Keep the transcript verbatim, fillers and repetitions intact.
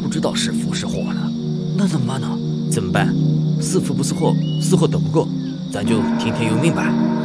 不知道是福是祸呢。 那怎么办呢？ 怎么办？是福不是祸，是祸躲不过，咱就听天由命吧。